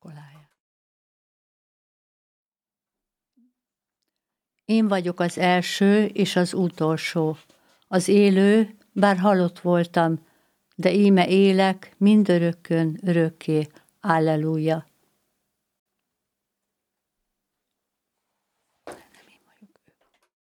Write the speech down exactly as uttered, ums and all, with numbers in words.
iskoláját. Én vagyok az első és az utolsó, az élő, bár halott voltam, de íme élek mindörökkön örökké. Alleluja.